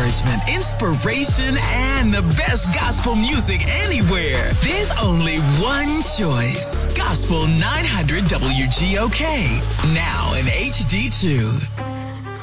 encouragement, inspiration, and the best gospel music anywhere. There's only one choice. Gospel 900 WGOK. Now in HD2.